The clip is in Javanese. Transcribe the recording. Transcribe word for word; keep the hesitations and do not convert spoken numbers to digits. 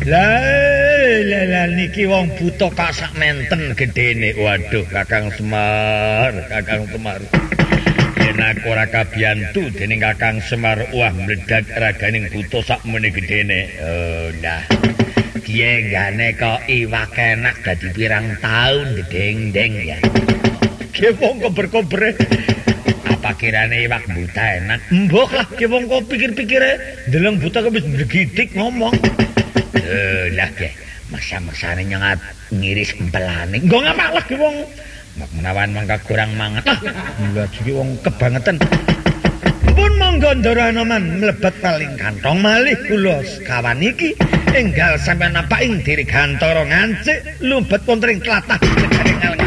Lah lah niki wong buta kok sak menten gedene. Waduh Kakang Semar, Kakang Semar. Yen aku ora kabiyantu dening Kakang Semar, wah mledak raganing buta sak mene gedene. Oh nah. Kiye gane kok iwak enak dadi pirang taun deng-deng ya. Ki wong kober-kobre. Apa kirane iwak buta enak? Mbok lah ki wong kok pikir-pikire ndeleng buta kok wis mregidik ngomong. Eh lah ge, masa-masane nyengat ngiris empelane. Nggo ngapak lah ki wong. Mak menawan mangka kurang manget. Lah iki wong kebangetan. Pun monggo Ndara Anoman mlebet paling kantong malih kula sekawan iki enggal sampeyan napaki diri gantara ngancik lumbet wonten ing tlatah